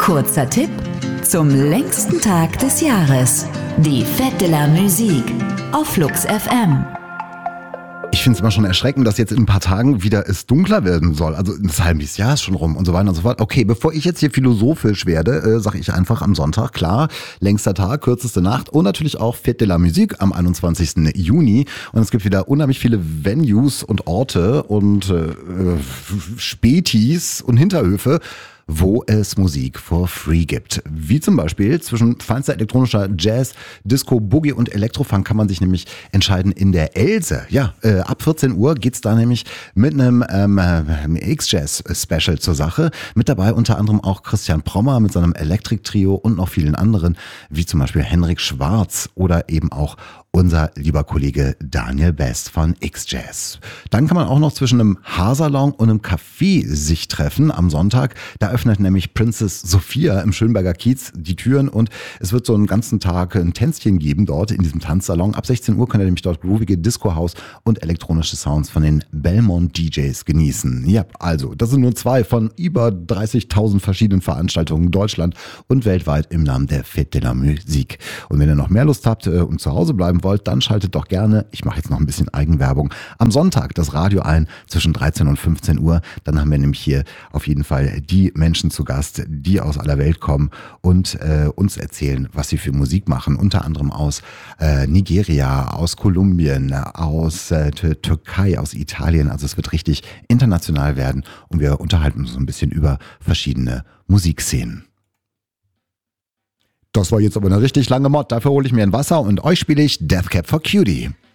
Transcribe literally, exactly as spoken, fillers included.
Kurzer Tipp zum längsten Tag des Jahres. Die Fête de la Musique auf Flux F M. Ich finde es immer schon erschreckend, dass jetzt in ein paar Tagen wieder es dunkler werden soll. Also ein halbes Jahr ist schon rum und so weiter und so fort. Okay, bevor ich jetzt hier philosophisch werde, äh, sage ich einfach am Sonntag, klar, längster Tag, kürzeste Nacht und natürlich auch Fête de la Musique am einundzwanzigsten Juni. Und es gibt wieder unheimlich viele Venues und Orte und äh, Spätis und Hinterhöfe, wo es Musik for free gibt. Wie zum Beispiel zwischen feinster elektronischer Jazz, Disco, Boogie und Elektrofunk kann man sich nämlich entscheiden in der Else. Ja, äh, ab vierzehn Uhr geht's da nämlich mit einem ähm, X-Jazz-Special zur Sache. Mit dabei unter anderem auch Christian Prommer mit seinem Elektrik-Trio und noch vielen anderen, wie zum Beispiel Henrik Schwarz oder eben auch unser lieber Kollege Daniel Best von X-Jazz. Dann kann man auch noch zwischen einem Haarsalon und einem Café sich treffen am Sonntag. Da öffnet nämlich Princess Sophia im Schönberger Kiez die Türen und es wird so einen ganzen Tag ein Tänzchen geben dort in diesem Tanzsalon. Ab sechzehn Uhr könnt ihr nämlich dort groovige Disco-House und elektronische Sounds von den Belmont D Js genießen. Ja, also, das sind nur zwei von über dreißigtausend verschiedenen Veranstaltungen in Deutschland und weltweit im Namen der Fête de la Musique. Und wenn ihr noch mehr Lust habt und zu Hause bleiben wollt, dann schaltet doch gerne, ich mache jetzt noch ein bisschen Eigenwerbung, am Sonntag das Radio ein zwischen dreizehn und fünfzehn Uhr. Dann haben wir nämlich hier auf jeden Fall die Menschen zu Gast, die aus aller Welt kommen und äh, uns erzählen, was sie für Musik machen. Unter anderem aus äh, Nigeria, aus Kolumbien, aus äh, Türkei, aus Italien. Also es wird richtig international werden und wir unterhalten uns so ein bisschen über verschiedene Musikszenen. Das war jetzt aber eine richtig lange Mod. Dafür hole ich mir ein Wasser und euch spiele ich Death Cab for Cutie.